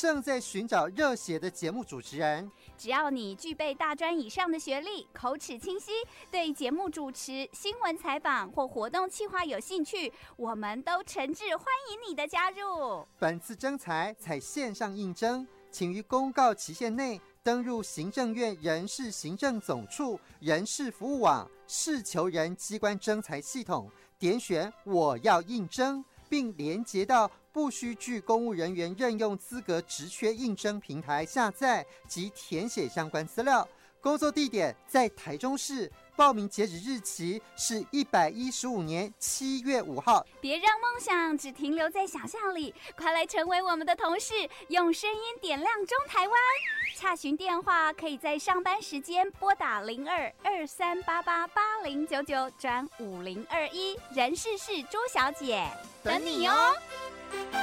正在寻找热血的节目主持人。 只要你具备大专以上的学历，口齿清晰，对节目主持、新闻采访或活动企划有兴趣，我们都诚挚欢迎你的加入。 本次征才采线上应征，请于公告期限内登入行政院人事行政总处人事服务网事求人机关征才系统，点选我要应征，并连结到不需具公务人员任用资格职缺应征平台下载及填写相关资料。工作地点在台中市，报名截止日期是115年7月5号。 别让梦想只停留在想象里，快来成为我们的同事，用声音点亮中台湾。洽询电话可以在上班时间拨打02-2388-8099转5021，人事是朱小姐，等你哦。